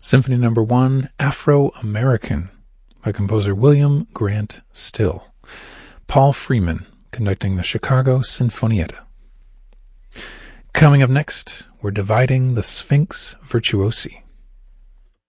Symphony No. 1, Afro-American, by composer William Grant Still. Paul Freeman conducting the Chicago Sinfonietta. Coming up next, we're dividing the Sphinx Virtuosi.